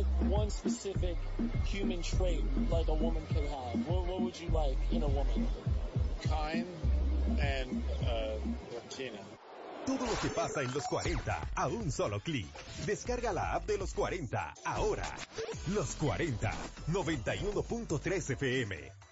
like one specific human trait like a woman could have? What would you like in a woman? Kind and Latina. Todo lo que pasa en los 40 a un solo clic. Descarga la app de los 40 ahora. Los 40, 91.3 FM.